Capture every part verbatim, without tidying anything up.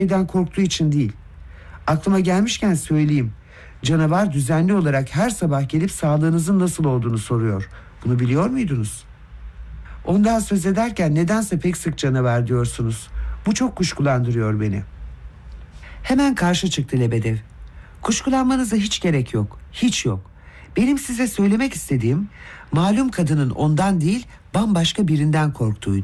şeyden korktuğu için değil. Aklıma gelmişken söyleyeyim. Canavar düzenli olarak her sabah gelip sağlığınızın nasıl olduğunu soruyor. Bunu biliyor muydunuz? Ondan söz ederken nedense pek sık canavar diyorsunuz. Bu çok kuşkulandırıyor beni. Hemen karşı çıktı Lebedev. Kuşkulanmanıza hiç gerek yok. Hiç yok. Benim size söylemek istediğim malum kadının ondan değil bambaşka birinden korktuğuydu.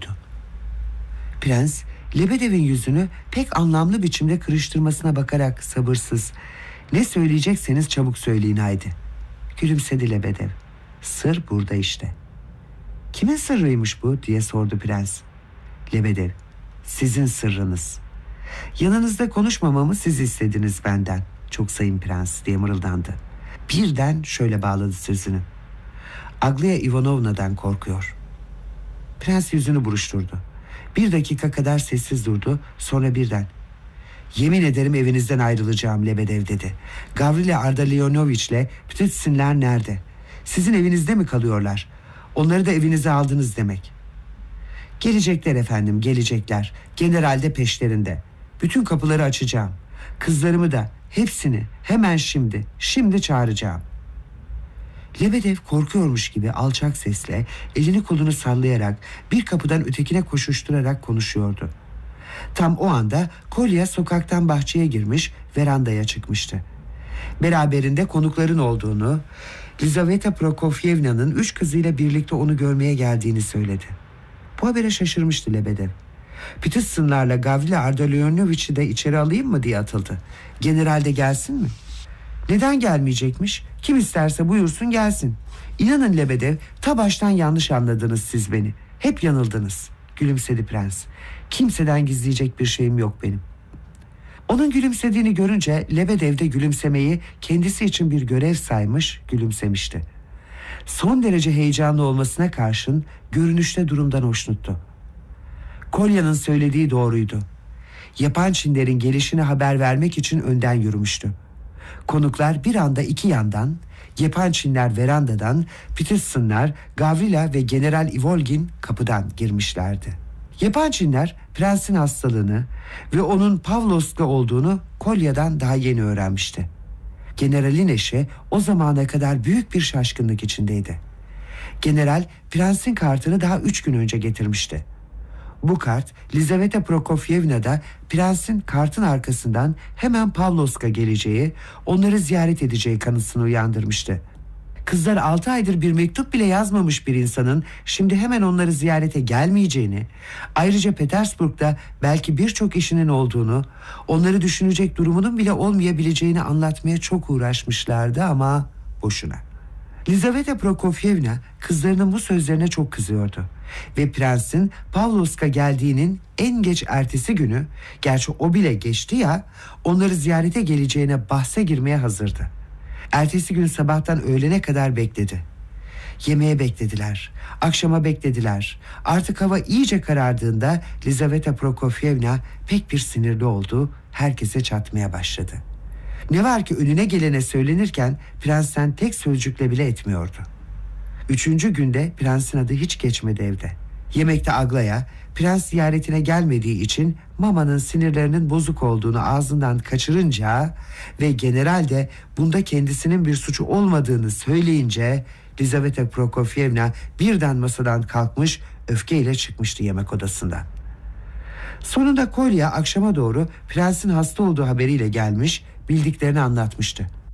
Prens Lebedev'in yüzünü pek anlamlı biçimde kırıştırmasına bakarak sabırsız, "Ne söyleyecekseniz çabuk söyleyin haydi." Gülümsedi Lebedev. "Sır burada işte." "Kimin sırrıymış bu?" diye sordu prens. Lebedev, "Sizin sırrınız. Yanınızda konuşmamamı siz istediniz benden, çok sayın prens," diye mırıldandı. Birden şöyle bağladı sözünü. "Aglaia Ivanovna'dan korkuyor." Prens yüzünü buruşturdu. Bir dakika kadar sessiz durdu, sonra birden, "Yemin ederim evinizden ayrılacağım Lebedev," dedi. "Gavrila Ardalionoviç'le Ptitsinler nerede? Sizin evinizde mi kalıyorlar? Onları da evinize aldınız demek." "Gelecekler efendim, gelecekler. General de peşlerinde. Bütün kapıları açacağım. Kızlarımı da, hepsini hemen şimdi, şimdi çağıracağım." Lebedev korkuyormuş gibi alçak sesle, elini kolunu sallayarak, bir kapıdan ötekine koşuşturarak konuşuyordu. Tam o anda Kolya sokaktan bahçeye girmiş, verandaya çıkmıştı. Beraberinde konukların olduğunu, Lizaveta Prokofyevna'nın üç kızıyla birlikte onu görmeye geldiğini söyledi. Bu habere şaşırmıştı Lebedev. Ptitsınlarla Gavrila Ardalionoviç'i de içeri alayım mı diye atıldı. "General de gelsin mi?" "Neden gelmeyecekmiş? Kim isterse buyursun gelsin." "İnanın Lebedev, ta baştan yanlış anladınız siz beni. Hep yanıldınız," gülümsedi prens. "Kimseden gizleyecek bir şeyim yok benim." Onun gülümsediğini görünce Lebedev de gülümsemeyi kendisi için bir görev saymış, gülümsemişti. Son derece heyecanlı olmasına karşın görünüşte durumdan hoşnuttu. Kolya'nın söylediği doğruydu. Yapan Çinlerin gelişine haber vermek için önden yürümüştü. Konuklar bir anda iki yandan, Yapan Çinler verandadan, Ptitsınlar Gavrila ve General Ivolgin kapıdan girmişlerdi. Yapan Çinler prensin hastalığını ve onun Pavlovsk'ta olduğunu Kolya'dan daha yeni öğrenmişti. Generalin eşi o zamana kadar büyük bir şaşkınlık içindeydi. General prensin kartını daha üç gün önce getirmişti. Bu kart Lizaveta Prokofyevna'da prensin kartın arkasından hemen Pavlovsk'a geleceği, onları ziyaret edeceği kanısını uyandırmıştı. Kızlar altı aydır bir mektup bile yazmamış bir insanın şimdi hemen onları ziyarete gelmeyeceğini, ayrıca Petersburg'da belki birçok işinin olduğunu, onları düşünecek durumunun bile olmayabileceğini anlatmaya çok uğraşmışlardı ama boşuna. Lizaveta Prokofyevna kızlarının bu sözlerine çok kızıyordu ve prensin Pavlovsk'a geldiğinin en geç ertesi günü, gerçi o bile geçti ya, onları ziyarete geleceğine bahse girmeye hazırdı. Ertesi gün sabahtan öğlene kadar bekledi. Yemeğe beklediler, akşama beklediler. Artık hava iyice karardığında Lizaveta Prokofyevna pek bir sinirli oldu, herkese çatmaya başladı. Ne var ki önüne gelene söylenirken prensten tek sözcükle bile etmiyordu. Üçüncü günde prensin adı hiç geçmedi evde. Yemekte Aglaia, prens ziyaretine gelmediği için Mama'nın sinirlerinin bozuk olduğunu ağzından kaçırınca ve general de bunda kendisinin bir suçu olmadığını söyleyince Lizaveta Prokofyevna birden masadan kalkmış, öfkeyle çıkmıştı yemek odasından. Sonunda Kolya akşama doğru prensin hasta olduğu haberiyle gelmiş, bildiklerini anlatmıştı.